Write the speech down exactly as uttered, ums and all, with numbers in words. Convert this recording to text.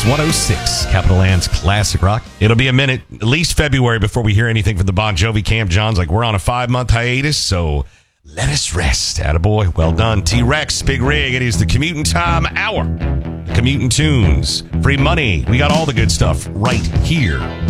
Kicks one oh six, Capital Land's classic rock. It'll be a minute, at least February, before we hear anything from the Bon Jovi camp. John's like, we're on a five-month hiatus, so let us rest. Attaboy. Well done. T-Rex, Big Rig. It is the Commuting Time Hour. Commuting Tunes. Free money. We got all the good stuff right here